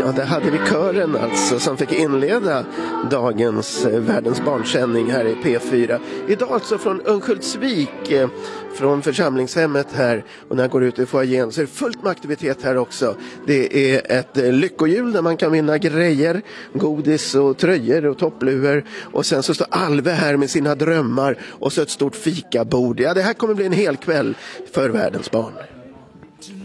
Ja, där hade vi kören alltså som fick inleda dagens Världens barnsändning här i P4. Idag alltså från Örnsköldsvik, från församlingshemmet här. Och när jag går ut i foajén så är det fullt med aktivitet här också. Det är ett lyckohjul där man kan vinna grejer, godis och tröjor och toppluvor. Och sen så står Alve här med sina drömmar och så ett stort fikabord. Ja, det här kommer bli en hel kväll för Världens barn.